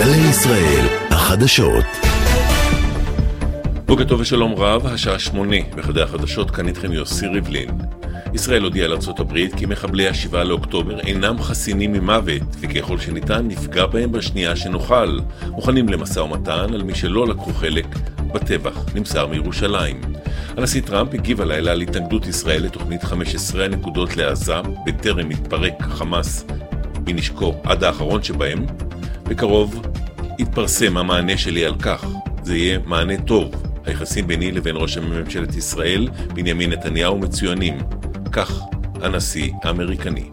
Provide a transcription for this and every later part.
גלי ישראל, החדשות. בוקר טוב ושלום רב, השעה 8 בחדרי החדשות, כאן איתכם יוסי ריבלין. ישראל הודיעה לארצות הברית כי מחבלי ה7 לאוקטובר אינם חסינים ממוות, וככל שניתן נפגע בהם בשנייה שנוכל. מוכנים למשא ומתן על מי שלא לקחו חלק בטבח, נמסר מירושלים. הנשיא טראמפ הגיב הלילה על התנגדות ישראל לתוכנית 15 הנקודות לעזה, בטרם מתפרק חמאס מנשקו עד האחרון שבהם. בקרוב יתפרסם המענה שלי על כך. זה יהיה מענה טוב. היחסים ביני לבין ראש ממשלת ישראל, בנימין נתניהו, מצוינים. כך הנשיא האמריקני.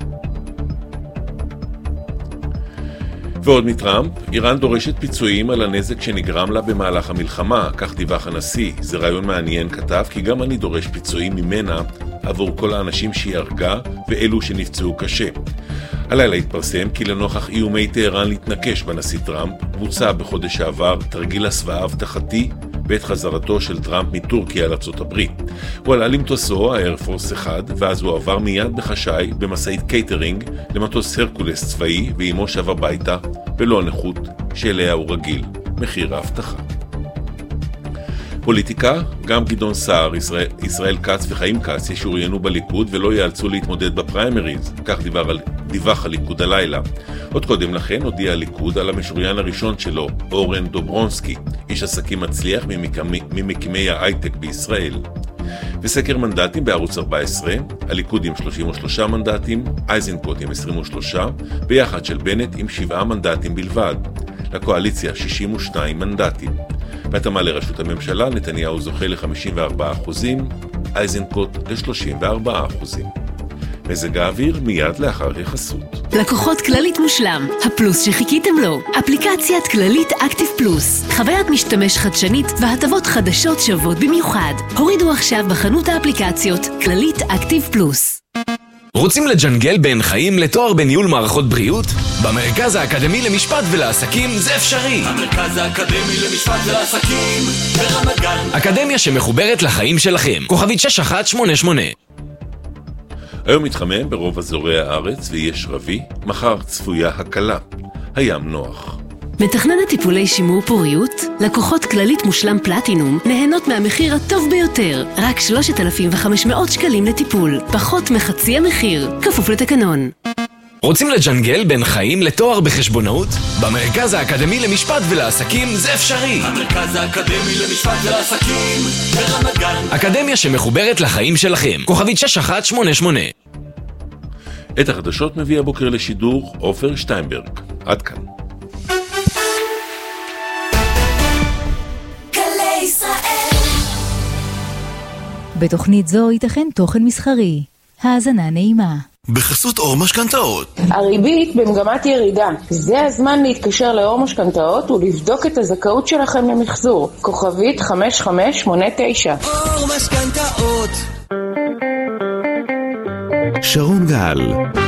ועוד מטראמפ, איראן דורשת פיצויים על הנזק שנגרם לה במהלך המלחמה, כך דיווח הנשיא. זה רעיון מעניין, כתב, כי גם אני דורש פיצויים ממנה עבור כל האנשים שהיא הרגה ואלו שנפצעו קשה. הלילה התפרסם כי לנוכח איומי טהרן להתנקש בנשיא טראמפ, בוצע בחודש שעבר תרגיל הסוואה הבטחתי בעת חזרתו של טראמפ מטורקיה לארצות הברית. הוא עלה למטוסו, האיירפורס 1, ואז הוא עבר מיד בחשאי במסעית קייטרינג למטוס הרקולס צבאי, ואימו שב הביתה בלא הנכות שאליה הוא רגיל. מחיר ההבטחה. פוליטיקה, גם גדעון סער, ישראל כץ וחיים כץ ישוריינו בליכוד ולא יאלצו להתמודד בפריימריז, כך דיווח הליכוד הלילה. עוד קודם לכן הודיע הליכוד על המשוריין הראשון שלו, אורן דוברונסקי, איש עסקים מצליח ממקימי ההייטק בישראל. וסקר מנדטים בערוץ 14, הליכוד עם 33 מנדטים, אייזנקוט עם 23, ביחד של בנט עם 7 מנדטים בלבד. לקואליציה 62 מנדטים. בהתאמה לראשות הממשלה, נתניהו זוכה ל-54%, אייזנקוט ל-34%. מזג האוויר מיד לאחר החסות. לקוחות כללית מושלם, הפלוס שחיכיתם לו. אפליקציית כללית אקטיב פלוס. חוויית משתמש חדשנית והטבות חדשות שוות במיוחד. הורידו עכשיו בחנות האפליקציות כללית אקטיב פלוס. רוצים לג'נגל בין חיים לתואר בניהול מערכות בריאות? במרכז האקדמי למשפט ולעסקים זה אפשרי. המרכז האקדמי למשפט ולעסקים ברמת גן. אקדמיה שמחוברת לחיים שלכם. כוכבית 6188. היום מתחמם ברוב אזורי הארץ ויש רבי, מחר צפויה הקלה. הים נוח. מתכננת טיפולי שימור פוריות? לקוחות כללית מושלם פלטינום נהנות מהמחיר הטוב ביותר. רק 3,500 שקלים לטיפול. פחות מחצי המחיר. כפוף לתקנון. רוצים לג'נגל בין חיים לתואר בחשבונאות? במרכז האקדמי למשפט ולעסקים זה אפשרי. המרכז האקדמי למשפט ולעסקים ברמת גן. אקדמיה שמחוברת לחיים שלכם. כוכבית 6188. את החדשות מביא הבוקר לשידור עופר שטיינברג. עד כאן. גלי ישראל. בתוכנית זו ייתכן תוכן מסחרי. האזנה נעימה. בחסות אור משכנתאות. הריבית במגמת ירידה. זה הזמן להתקשר לאור משכנתאות ולבדוק את הזכאות שלכם למחזור. כוכבית 5589. אור משכנתאות. שרון גל.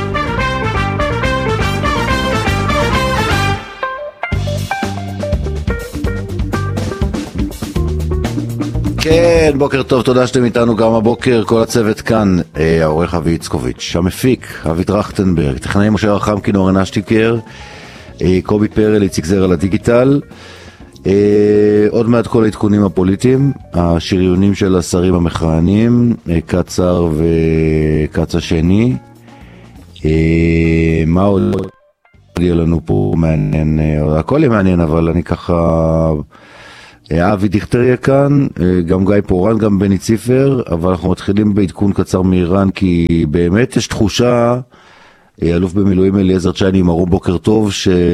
כן, בוקר טוב, תודה שאתם איתנו גם הבוקר, כל הצוות כאן, העורך אבי יצקוביץ', המפיק, אבי טרכטנברג, טכנאי משה רחמקין, אורן אשטיקר, קובי פרל, איציק זר על הדיגיטל, עוד מעט כל העדכונים הפוליטיים, השריונים של השרים המכהנים, קצר וקצה שני, מה עוד יהיה לנו פה מעניין, הכל יהיה מעניין, אבל אני ככה... אבי דיכטר יהיה כאן, גם גיא פורן, גם בני ציפר, אבל אנחנו מתחילים בעדכון קצר מאיראן, כי באמת יש תחושה, אלוף במילואים אליעזר צ'ייני, מרו בוקר טוב,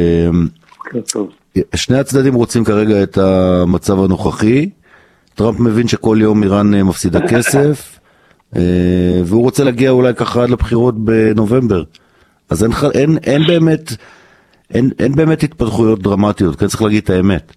שני הצדדים רוצים כרגע את המצב הנוכחי, טראמפ מבין שכל יום איראן מפסידה כסף, והוא רוצה להגיע אולי ככה עד לבחירות בנובמבר, אז אין באמת התפתחויות דרמטיות, כן צריך להגיד את האמת.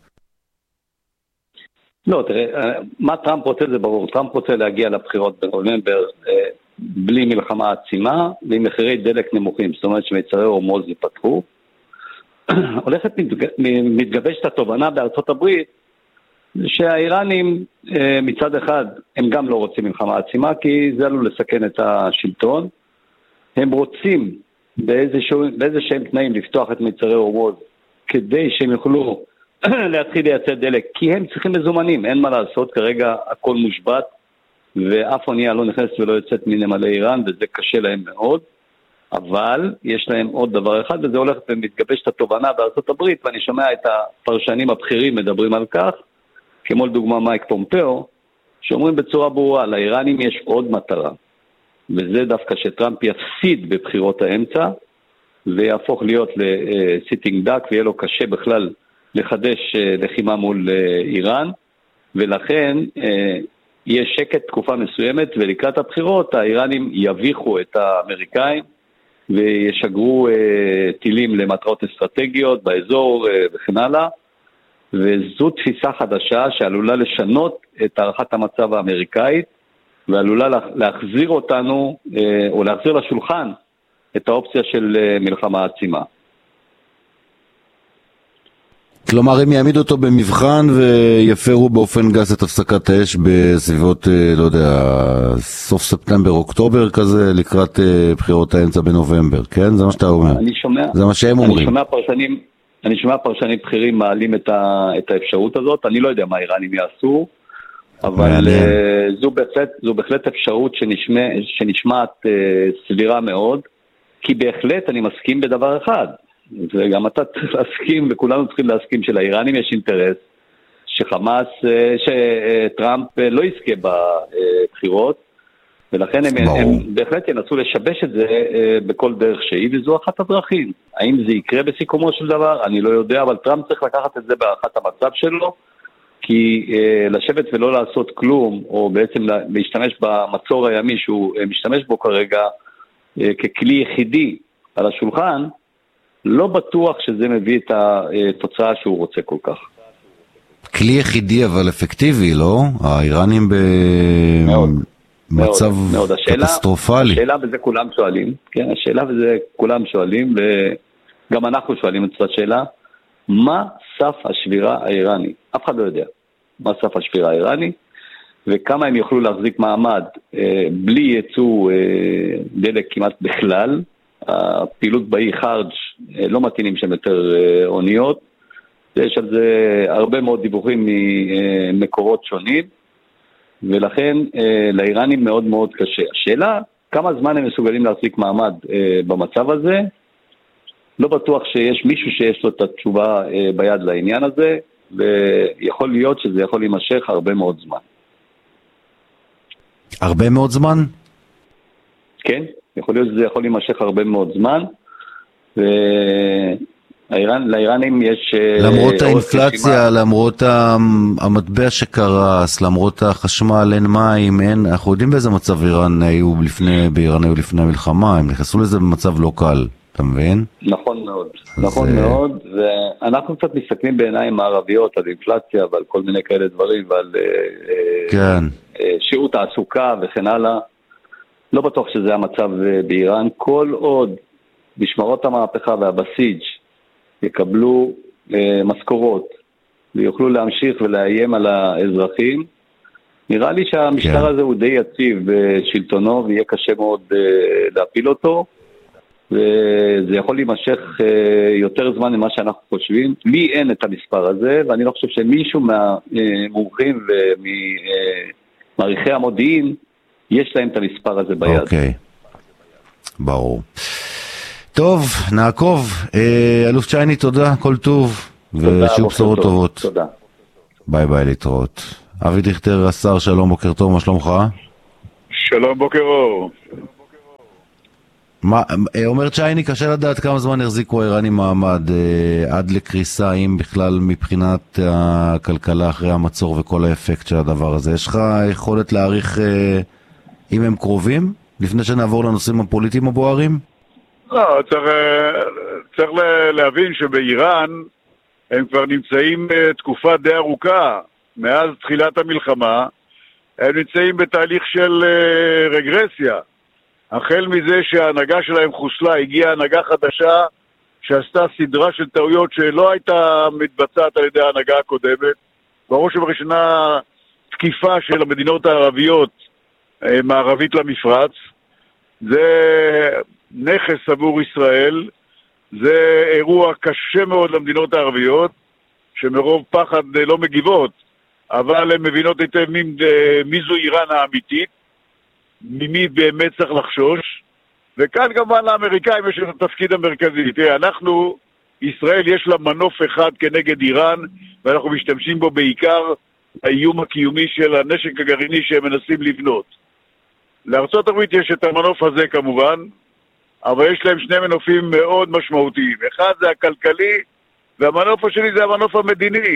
לא, תראה, מה טראמפ רוצה זה ברור, טראמפ רוצה להגיע לבחירות בנובמבר בלי מלחמה עצימה ועם מחירי דלק נמוכים, זאת אומרת שמצרי הורמוז ייפתחו. הולכת מתגבשת התובנה בארצות הברית שהאיראנים מצד אחד הם גם לא רוצים מלחמה עצימה כי זה עלול לסכן את השלטון, הם רוצים באיזה שהם תנאים לפתוח את מצרי הורמוז כדי שהם יוכלו להתחיל לייצא דלק, כי הם צריכים מזומנים, אין מה לעשות, כרגע הכל מושבת, ואף אונייה לא נכנסת ולא יוצאת מנמלי איראן, וזה קשה להם מאוד, אבל יש להם עוד דבר אחד, וזה הולך ומתגבש את התובנה בארצות הברית, ואני שומע את הפרשנים הבכירים מדברים על כך, כמו לדוגמה מייק פומפאו, שאומרים בצורה ברורה, לאיראנים יש עוד מטרה, וזה דווקא שטראמפ יפסיד בבחירות האמצע, ויהפוך להיות לסיטינג דק, ויהיה לו קשה בכלל לחדש לחימה מול איראן, ולכן יש שקט תקופה מסוימת, ולקראת הבחירות האיראנים יביכו את האמריקאים, וישגרו טילים למטרות אסטרטגיות באזור וכן הלאה, וזו תפיסה חדשה שעלולה לשנות את הערכת המצב האמריקאית, ועלולה להחזיר אותנו, או להחזיר לשולחן, את האופציה של מלחמה עצימה. כלומר, הם יעמידו אותו במבחן ויפרו באופן גס את הפסקת האש בסביבות, לא יודע, סוף ספטמבר, אוקטובר כזה, לקראת בחירות האמצע בנובמבר, כן? זה מה שאתה אומר. זה מה שהם אומרים. אני שומע פרשנים בכירים מעלים את האפשרות הזאת, אני לא יודע מה האיראנים יעשו, אבל זו בהחלט אפשרות שנשמעת סבירה מאוד, כי בהחלט אני מסכים בדבר אחד, וגם אתה צריך להסכים, וכולנו צריכים להסכים שלאיראנים יש אינטרס שחמאס, שטראמפ לא יזכה בבחירות, ולכן הם בהחלט ינסו לשבש את זה בכל דרך שהיא, וזו אחת הדרכים. האם זה יקרה בסיכומו של דבר? אני לא יודע, אבל טראמפ צריך לקחת את זה בהערכת המצב שלו, כי לשבת ולא לעשות כלום, או בעצם להשתמש במצור הימי שהוא משתמש בו כרגע, ככלי יחידי על השולחן, לא בטוח שזה מביא את התוצאה שהוא רוצה כל כך. כלי יחידי אבל אפקטיבי, לא? האיראנים במצב קטסטרופלי. השאלה וזה כולם שואלים, כן, השאלה וזה כולם שואלים, וגם אנחנו שואלים את זאת השאלה, מה סף השבירה האיראני? אף אחד לא יודע מה סף השבירה האיראני, וכמה הם יוכלו להחזיק מעמד בלי ייצוא דלק כמעט בכלל. הפעילות באי חרג' לא מתאינים שם יותר אוניות, יש על זה הרבה מאוד דיווחים ממקורות שונים, ולכן לאיראנים מאוד מאוד קשה. השאלה, כמה זמן הם מסוגלים להחזיק מעמד במצב הזה? לא בטוח שיש מישהו שיש לו את התשובה ביד לעניין הזה, ויכול להיות שזה יכול להימשך הרבה מאוד זמן. הרבה מאוד זמן? כן, יכול להיות שזה יכול להימשך הרבה מאוד זמן, לאיראנים יש... למרות האינפלציה, למרות המטבע שקרס, למרות החשמל, אין מים, אנחנו יודעים באיזה מצב איראן היו לפני המלחמה, הם נכנסו לזה במצב לא קל, אתה מבין? נכון מאוד, נכון מאוד, ואנחנו קצת מסתכלים בעיניים מערביות על אינפלציה ועל כל מיני כאלה דברים, ועל שיעור תעסוקה וכן הלאה. לא בטוח שזה המצב באיראן, כל עוד משמרות המהפכה והבסיג' יקבלו משכורות ויוכלו להמשיך ולאיים על האזרחים, נראה לי שהמשטר הזה הוא די יציב בשלטונו ויהיה קשה מאוד להפיל אותו, וזה יכול להימשך יותר זמן ממה שאנחנו חושבים. לי אין את המספר הזה, ואני לא חושב שמישהו מהמומחים ומעריכי המודיעין יש להם את המספר הזה ביד. אוקיי, ברור. טוב, נעקוב. אלוף צ'ייני, תודה, כל טוב, ושיהיו בשורות טובות. תודה. ביי ביי, להתראות. אבי דיכטר, השר, שלום, בוקר טוב, מה שלומך? שלום, בוקר אור. אומר צ'ייני, קשה לדעת כמה זמן החזיקו האיראנים מעמד עד לקריסה, אם בכלל מבחינת הכלכלה אחרי המצור וכל האפקט של הדבר הזה. יש לך יכולת להעריך אם הם קרובים, לפני שנעבור לנושאים הפוליטיים הבוערים? לא, צריך להבין שבאיראן הם כבר נמצאים תקופה די ארוכה, מאז תחילת המלחמה, הם נמצאים בתהליך של רגרסיה. החל מזה שההנהגה שלהם חוסלה, הגיעה הנהגה חדשה שעשתה סדרה של טעויות שלא הייתה מתבצעת על ידי ההנהגה הקודמת. בראש ובראשונה תקיפה של המדינות הערביות מערבית למפרץ. זה נכס עבור ישראל, זה אירוע קשה מאוד למדינות הערביות, שמרוב פחד לא מגיבות, אבל הן מבינות היטב מי זו איראן האמיתית, ממי באמת צריך לחשוש, וכאן כמובן לאמריקאים יש את התפקיד המרכזי. תראה, ישראל יש לה מנוף אחד כנגד איראן, ואנחנו משתמשים בו בעיקר האיום הקיומי של הנשק הגרעיני שהם מנסים לבנות. לארצות הברית יש את המנוף הזה כמובן, אבל יש להם שני מנופים מאוד משמעותיים. אחד זה הכלכלי, והמנוף השני זה המנוף המדיני.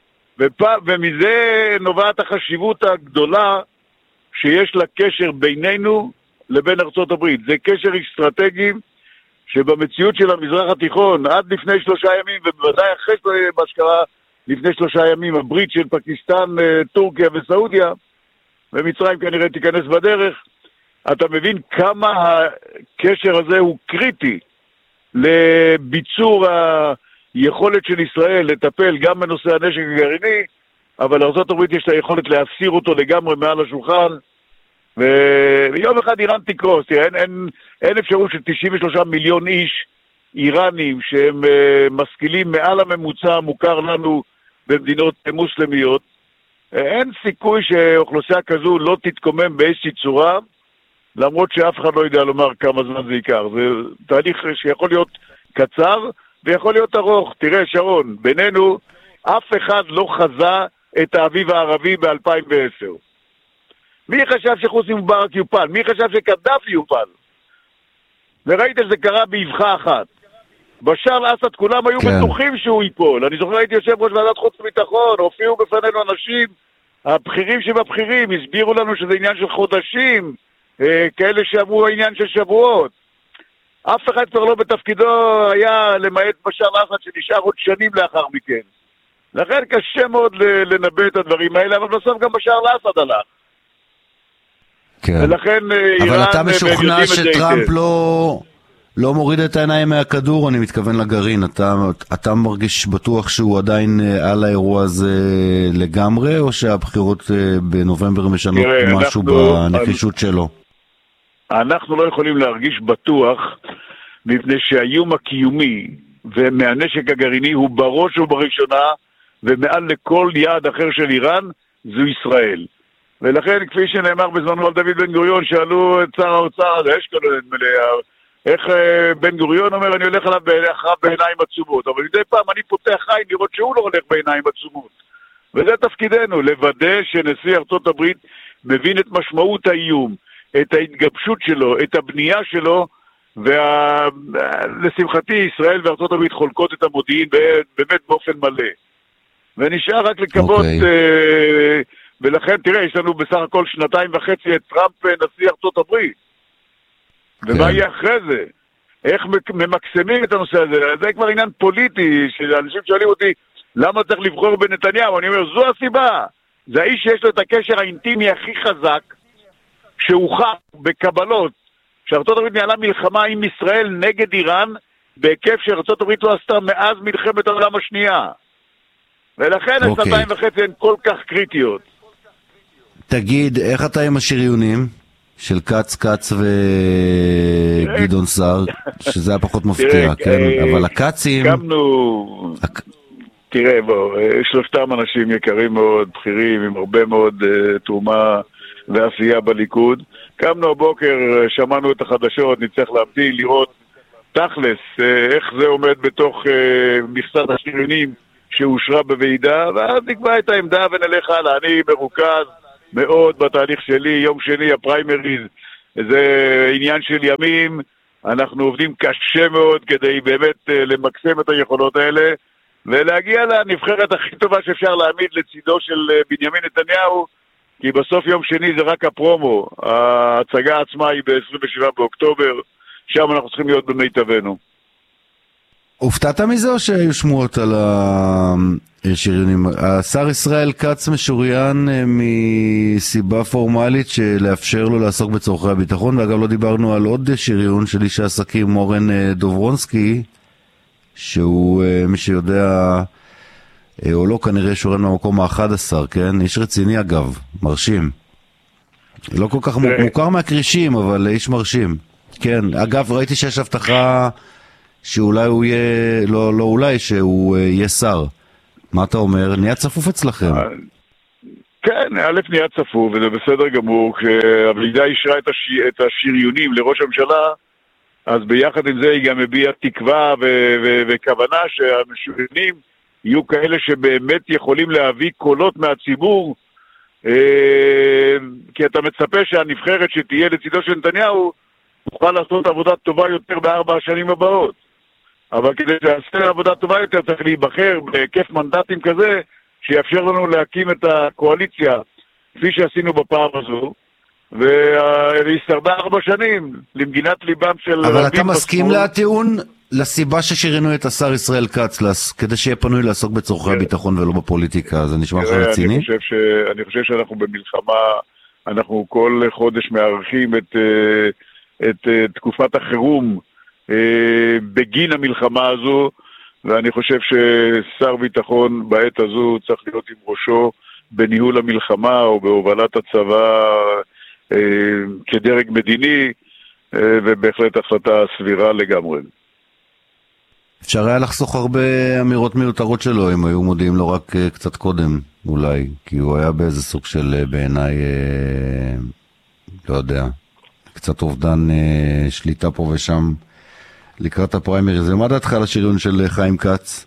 ומזה נובעת החשיבות הגדולה שיש לה קשר בינינו לבין ארצות הברית. זה קשר אסטרטגי שבמציאות של המזרח התיכון, עד לפני 3 ימים, ובוודאי אחרי מה שקרה לפני 3 ימים, הברית של פקיסטן, טורקיה וסעודיה, ומצרים כנראה תיכנס בדרך, אתה מבין כמה הקשר הזה הוא קריטי לביצור היכולת של ישראל לטפל גם בנושא הנשק הגרעיני, אבל לארצות הברית יש לה יכולת להסיר אותו לגמרי מעל השולחן, ויום אחד איראן תקרוס. אין אפשרות של 93 מיליון איש איראנים שהם משכילים מעל הממוצע המוכר לנו במדינות מוסלמיות. אין סיכוי שאוכלוסייה כזו לא תתקומם באיזושהי צורה, למרות שאף אחד לא יודע לומר כמה זמן זה ייקח. זה תהליך שיכול להיות קצר ויכול להיות ארוך. תראה שרון, בינינו אף אחד לא חזה את האביב הערבי ב-2010. מי חשב שחוסני מובארק יופל? מי חשב שקדאפי יופל? וראית שזה קרה באבחה אחת. בשאר אל-אסד כולם היו בטוחים שהוא ייפול. אני זוכר הייתי יושב ראש ועדת חוץ וביטחון, הופיעו בפנינו אנשים, הבכירים שבבכירים, הסבירו לנו שזה עניין של חודשים, כאלה שאמרו העניין של שבועות. אף אחד כבר לא בתפקידו היה למעט בשאר אל-אסד שנשאר עוד שנים לאחר מכן. לכן קשה מאוד לנבא את הדברים האלה, אבל בסוף גם בשאר אל-אסד הלך. כן. ולכן אבל אתה משוכנע שטראמפ לא מוריד את העיניים מהכדור, אני מתכוון לגרעין. אתה מרגיש בטוח שהוא עדיין על האירוע הזה לגמרי, או שהבחירות בנובמבר משנות משהו בנחישות שלו? אנחנו לא יכולים להרגיש בטוח, מפני שהאיום הקיומי ומהנשק הגרעיני הוא בראש ובראשונה, ומעל לכל יעד אחר של איראן, זו ישראל. ולכן, כפי שנאמר בזמנו על דוד בן גוריון, שאלו את שר האוצר, איך בן גוריון אומר, אני הולך עליו בעיניים עצומות, אבל מדי פעם אני פותח עין לראות שהוא לא הולך בעיניים עצומות. וזה תפקידנו, לוודא שנשיא ארצות הברית מבין את משמעות האיום, את ההתגבשות שלו, את הבנייה שלו, ולשמחתי ישראל וארצות הברית חולקות את המודיעין באמת באופן מלא. ונשאר רק לקוות, ולכן תראה, יש לנו בסך הכל 2.5 את טראמפ נשיא ארצות הברית. ומה יהיה אחרי זה? איך ממקסמים את הנושא הזה? זה כבר עניין פוליטי, שאנשים שואלים אותי, למה צריך לבחור בנתניהו? אני אומר, זו הסיבה. זה האיש שיש לו את הקשר האינטימי הכי חזק, שהוכח בקבלות, שארצות הברית ניהלה מלחמה עם ישראל נגד איראן, בהיקף שארצות הברית לא עשתה מאז מלחמת העולם השנייה. ולכן 2.5 הן כל כך קריטיות. תגיד, איך אתה עם השריונים של קץ וגדעון סער, שזה היה פחות מפתיע, כן? אבל הקצים... תראה, שלושתם אנשים יקרים מאוד, בכירים, עם הרבה מאוד תרומה ועשייה בליכוד. קמנו הבוקר, שמענו את החדשות, נצטרך להמתין, לראות תכלס, איך זה עומד בתוך מכסת השריונים שאושרה בוועידה, ואז נקבע את העמדה ונלך הלאה. אני מרוכז מאוד בתהליך שלי, יום שני הפריימריז, זה עניין של ימים, אנחנו עובדים קשה מאוד כדי באמת למקסם את היכולות האלה, ולהגיע לנבחרת הכי טובה שאפשר להעמיד לצידו של בנימין נתניהו, כי בסוף יום שני זה רק הפרומו, ההצגה עצמה היא ב-27 באוקטובר, שם אנחנו צריכים להיות במיטבנו. הופתעת מזה או שהיו שמועות על השריונים? השר ישראל כץ משוריין מסיבה פורמלית שלאפשר לו לעסוק בצורכי הביטחון, ואגב לא דיברנו על עוד שריון של איש העסקים אורן דוברונסקי, שהוא מי שיודע או לא כנראה שוריין במקום ה-11, כן? איש רציני אגב, מרשים. לא כל כך מוכר מהקרישים, אבל איש מרשים. כן, אגב ראיתי שיש הבטחה שאולי הוא יהיה, לא אולי, שהוא יהיה שר. מה אתה אומר? נהיה צפוף אצלכם. כן, א' נהיה צפוף, וזה בסדר גמור. כשהוועידה אישרה את השריונים לראש הממשלה, אז ביחד עם זה היא גם הביעה תקווה וכוונה שהמשוריינים יהיו כאלה שבאמת יכולים להביא קולות מהציבור, כי אתה מצפה שהנבחרת שתהיה לצידו של נתניהו תוכל לעשות עבודה טובה יותר ב4 השנים הבאות. אבל כדי לעשות עבודה טובה יותר צריך להיבחר בהיקף מנדטים כזה שיאפשר לנו להקים את הקואליציה כפי שעשינו בפעם הזו, והסתרדה 4 שנים למגינת ליבם של... אבל אתה מסכים לטיעון לסיבה ששירינו את השר ישראל כץ כדי שיהיה פנוי לעסוק בצורכי הביטחון ולא בפוליטיקה? זה נשמע לך רציני? אני חושב שאנחנו במלחמה, אנחנו כל חודש מערכים את תקופת החירום בגין המלחמה הזו, ואני חושב ששר ביטחון בעת הזו צריך להיות עם ראשו בניהול המלחמה או בהובלת הצבא כדרג מדיני, ובהחלט החלטה סבירה לגמרי. אפשר היה לחסוך הרבה אמירות מיותרות שלו אם היו מודיעים לו רק קצת קודם אולי, כי הוא היה באיזה סוג של בעיניי לא יודע, קצת אובדן שליטה פה ושם לקראת הפריימריז. ומה דעתך על השריון של חיים כץ?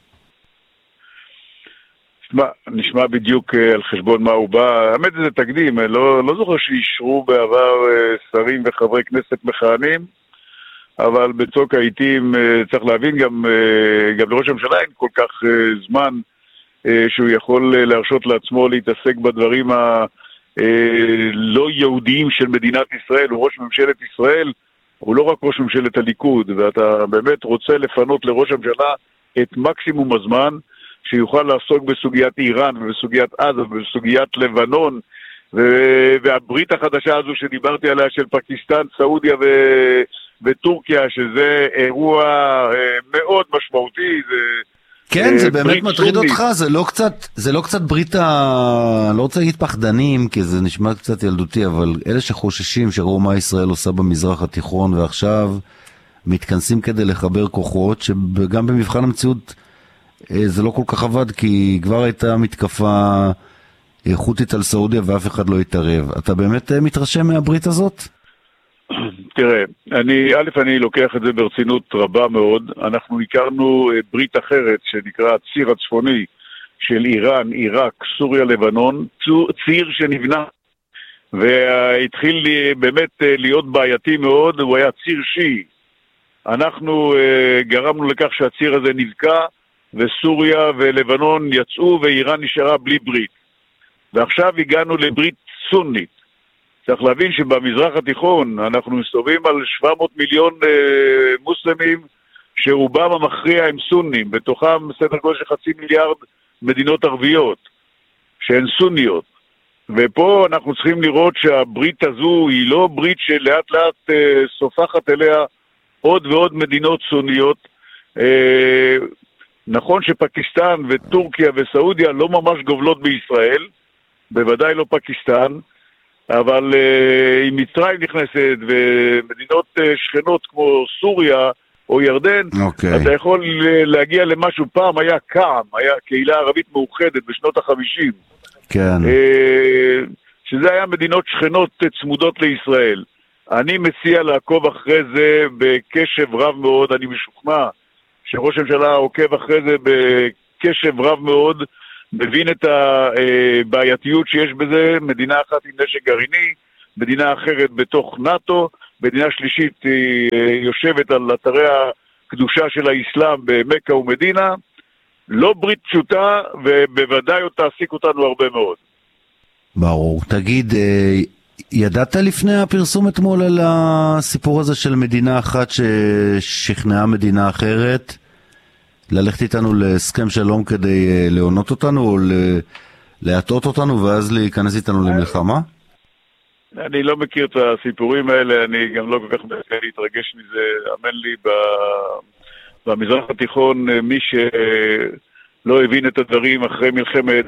נשמע בדיוק על חשבון מה הוא בא. האמת זה תקדים, לא זוכר שאישרו בעבר שרים וחברי כנסת מכהנים, אבל בצוק העיתים צריך להבין גם לראש הממשלה אין כל כך זמן שהוא יכול להרשות לעצמו להתעסק בדברים הלא יהודיים של מדינת ישראל. הוא ראש ממשלת ישראל, הוא לא רק ראש ממשלת הליכוד, ואתה באמת רוצה לפנות לראש הממשלה את מקסימום הזמן שיוכל לעסוק בסוגיית איראן ובסוגיית עזה ובסוגיית לבנון והברית החדשה הזו שדיברתי עליה של פקיסטן, סעודיה וטורקיה, שזה אירוע מאוד משמעותי. כן, זה באמת מטריד אותך, זה לא קצת ברית לא רוצה להגיד פחדנים, כי זה נשמע קצת ילדותי, אבל אלה שחוששים שראו מה ישראל עושה במזרח התיכון, ועכשיו מתכנסים כדי לחבר כוחות, שגם במבחן המציאות זה לא כל כך עבד, כי כבר הייתה מתקפה חותית על סעודיה ואף אחד לא התערב. אתה באמת מתרשם מהברית הזאת? תראה, אני לוקח את זה ברצינות רבה מאוד. אנחנו הכרנו ברית אחרת שנקרא הציר הצפוני של איראן, עיראק, סוריה, לבנון, ציר שנבנה והתחיל באמת להיות בעייתי מאוד, הוא היה ציר שיעי. אנחנו גרמנו לכך שהציר הזה נבקע, וסוריה ולבנון יצאו ואיראן נשארה בלי ברית. ועכשיו הגענו לברית סונית. צריך להבין שבמזרח התיכון אנחנו מסתובבים על 700 מיליון מוסלמים שרובם המכריע הם סונים, בתוכם סדר גודל של 500 מיליון מדינות ערביות שהן סוניות. ופה אנחנו צריכים לראות שהברית הזו היא לא ברית שלאט לאט סופחת אליה עוד ועוד מדינות סוניות. נכון שפקיסטן וטורקיה וסעודיה לא ממש גובלות בישראל, בוודאי לא פקיסטן, אבל אם מצרים נכנסת ומדינות שכנות כמו סוריה או ירדן, אתה יכול להגיע למשהו. פעם היה קעם, היה קהילה ערבית מאוחדת בשנות ה-50, כן. שזה היה מדינות שכנות צמודות לישראל. אני מציע לעקוב אחרי זה בקשב רב מאוד. אני משוכנע שראש הממשלה עוקב אחרי זה בקשב רב מאוד, מבין את הבעייתיות שיש בזה. מדינה אחת עם נשק גרעיני, מדינה אחרת בתוך נאטו, מדינה שלישית יושבת על אתרי הקדושה של האסלאם במכה ומדינה. לא ברית פשוטה, ובוודאי עוד תעסיק אותנו הרבה מאוד. ברור. תגיד, ידעת לפני הפרסום אתמול על הסיפור הזה של מדינה אחת ששכנעה מדינה אחרת ללכת איתנו להסכם שלום כדי לעונות אותנו או להטעות אותנו ואז להיכנס איתנו למלחמה? אני לא מכיר את הסיפורים האלה, אני גם לא כל כך להתרגש מזה. אמן לי, במזרח התיכון מי שלא הבין את הדברים אחרי מלחמת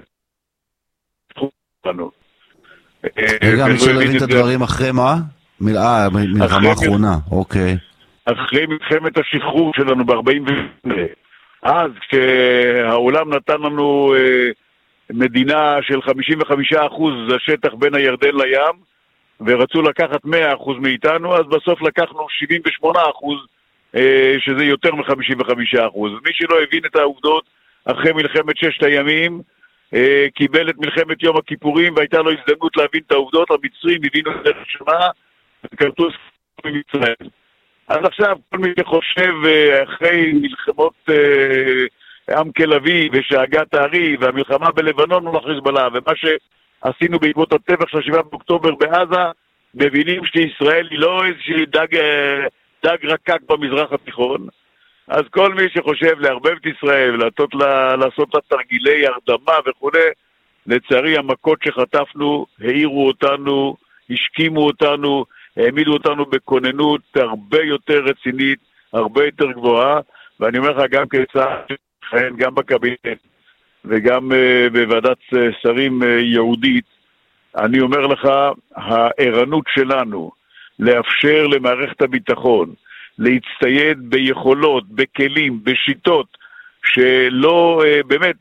רגע, מי שלא הבין את הדברים אחרי מה? מלחמה האחרונה, אוקיי. אחרי מלחמת השחרור שלנו ב-48. אז כשהעולם נתן לנו מדינה של 55% השטח בין הירדן לים, ורצו לקחת 100% מאיתנו, אז בסוף לקחנו 78%, שזה יותר מ-55%. מי שלא הבין את העובדות, אחרי מלחמת ששת הימים, קיבל את מלחמת יום הכיפורים, והייתה לו הזדמנות להבין את העובדות. המצרים הבינו את הראשונה, וקרתו הסכם ממצרים. אז עכשיו כל מי שחושב אחרי מלחמות עמק אביב ושאגת הארי והמלחמה בלבנון מול החיזבאללה, ומה שעשינו בעקבות הטבח של 7 באוקטובר בעזה, מבינים שישראל היא לא איזושהי דג רקק במזרח התיכון. אז כל מי שחושב להרבב את ישראל ולעשות את תרגילי הרדמה וכו', לצערי המכות שחטפנו העירו אותנו, השכימו אותנו, העמידו אותנו בכוננות הרבה יותר רצינית, הרבה יותר גבוהה, ואני אומר לך גם כצעד שכהן גם בקבינט וגם בוועדת שרים יהודית, אני אומר לך, הערנות שלנו לאפשר למערכת הביטחון להצטייד ביכולות, בכלים, בשיטות שלא באמת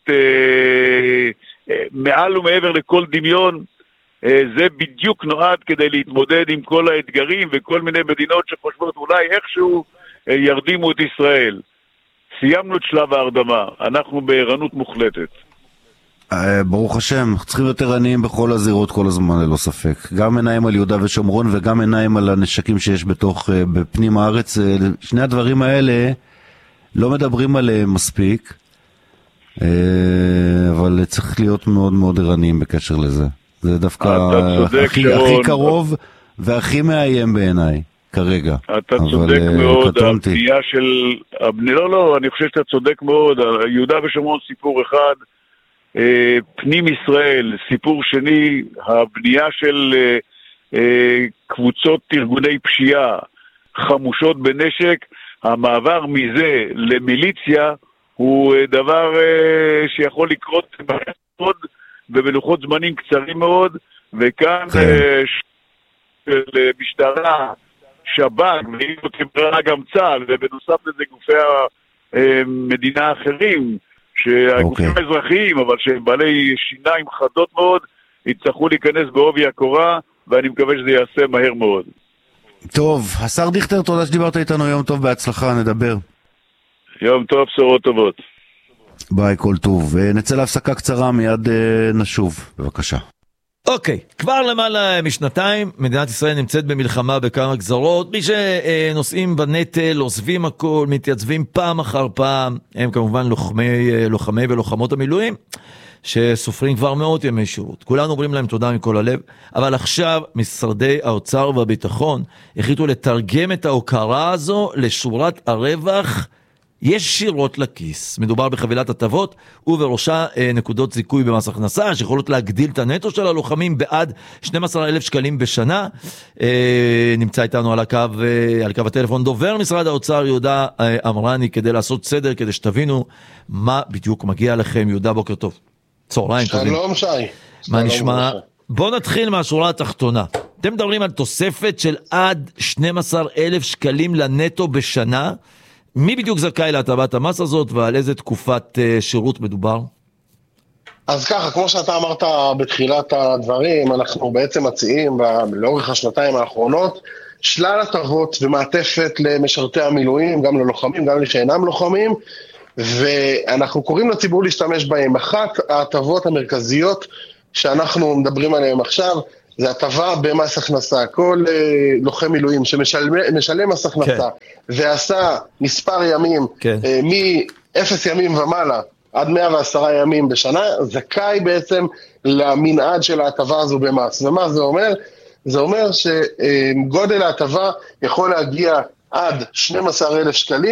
מעל ומעבר לכל דמיון, זה בדיוק נועד כדי להתמודד עם כל האתגרים וכל מיני מדינות שחושבות אולי איכשהו ירדימו את ישראל. סיימנו את שלב ההרדמה, אנחנו בערנות מוחלטת. ברוך השם, צריכים יותר עניים בכל הזירות כל הזמן, ללא ספק. גם עיניים על יהודה ושומרון וגם עיניים על הנשקים שיש בפנים הארץ. שני הדברים האלה לא מדברים עליהם מספיק, אבל צריך להיות מאוד מאוד ערניים בקשר לזה. זה דווקא הכי קרוב והכי מאיים בעיניי כרגע. אתה צודק מאוד, הבנייה של... לא, אני חושב שאתה צודק מאוד. יהודה ושומרון סיפור אחד, פנים ישראל סיפור שני, הבנייה של קבוצות ארגוני פשיעה חמושות בנשק, המעבר מזה למיליציה הוא דבר שיכול לקרות מאוד ובלוחות זמנים קצרים מאוד, וכאן של משטרה, שב"כ, וכברה גם צה"ל, ובנוסף לזה גופי המדינה האחרים, שהגופים האזרחיים, אבל שהם בעלי שיניים חדות מאוד, יצטרכו להיכנס בעובי הקורה, ואני מקווה שזה יעשה מהר מאוד. טוב, השר דיכטר, תודה שדיברת איתנו, יום טוב, בהצלחה, נדבר. יום טוב, בשורות טובות. ביי, כל טוב. נצא להפסקה קצרה, מיד נשוב, בבקשה. אוקיי, כבר למעלה משנתיים, מדינת ישראל נמצאת במלחמה בכמה גזרות. מי שנושאים בנטל, עוזבים הכל, מתייצבים פעם אחר פעם, הם כמובן לוחמי ולוחמות המילואים, שסופרים כבר מאות ימי שירות. כולנו אומרים להם תודה מכל הלב, אבל עכשיו משרדי האוצר והביטחון החליטו לתרגם את ההוקרה הזו לשורת הרווח ישירות לכיס. מדובר בחבילת הטבות ובראשה נקודות זיכוי במס הכנסה שיכולות להגדיל את הנטו של הלוחמים בעד 12,000 שקלים בשנה. נמצא איתנו על קו הטלפון דובר משרד האוצר יהודה אמרני כדי לעשות סדר, כדי שתבינו מה בדיוק מגיע לכם. יהודה, בוקר טוב. צהריים טובים. שלום שי. מה נשמע? בוא נתחיל מהשורה התחתונה. אתם מדברים על תוספת של עד 12,000 שקלים לנטו בשנה. מי בדיוק זכאי להטבת המס הזאת ועל איזה תקופת שירות מדובר? אז ככה, כמו שאתה אמרת בתחילת הדברים, אנחנו בעצם מציעים לאורך השנתיים האחרונות שלל הטבות ומעטפת למשרתי המילואים, גם ללוחמים, גם לשאינם לוחמים, ואנחנו קוראים לציבור להשתמש בהם. אחת ההטבות המרכזיות שאנחנו מדברים עליהם עכשיו, זה הטבה במס הכנסה. כל לוחם מילואים שמשלם מס הכנסה ועשה מספר ימים מ-0 ימים ומעלה עד 110 ימים בשנה, זכאי בעצם למנעד של ההטבה הזו במס. ומה זה אומר? זה אומר שגודל ההטבה יכול להגיע עד 12,000 שקלים,